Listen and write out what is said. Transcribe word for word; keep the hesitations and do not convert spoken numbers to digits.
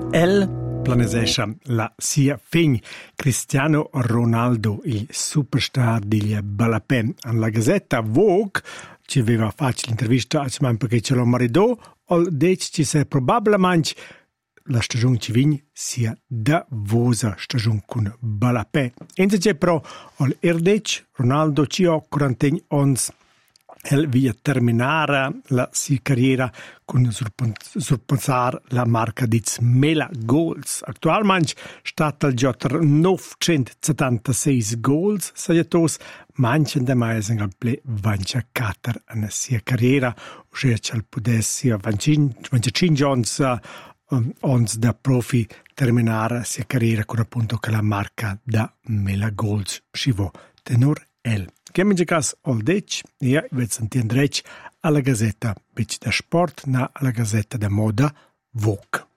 El planesescha la sia fign. Cristiano Ronaldo, il superstar degli Balapè, alla Gazzetta Vogue ci aveva fatto l'intervista a perché ce l'ho maridò, o detto ci sei probabilmente la stagione ci vign sia da vosa stagione con Balapè. Invece però al Erdec Ronaldo ci ha quarantotto anni. El via terminare la sua carriera con surpassare la marca di mille goals. Attualmente sta al gioco novecentosettantasei goals, sagliatos, manchen de mais en ple ventiquattro in sua carriera, ossia c'è poder sia venticinque anni ons da profi terminare sua carriera con appunto che la marca da mille goals. Scivo tenor el. Che mi giocas al dec, e vi sentire alla Gazzetta, bici da sport, na alla Gazzetta da moda Vogue.